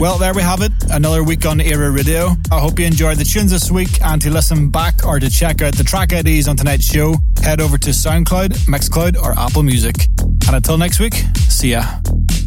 Well, there we have it. Another week on Era Radio. I hope you enjoyed the tunes this week, and to listen back or to check out the track IDs on tonight's show, head over to SoundCloud, Mixcloud or Apple Music. And until next week, see ya.